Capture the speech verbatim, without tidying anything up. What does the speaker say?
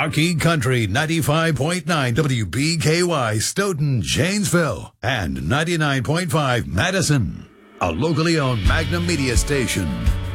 Marquee Country ninety-five point nine W B K Y Stoughton, Janesville, and ninety-nine point five Madison. A locally owned Magnum Media station.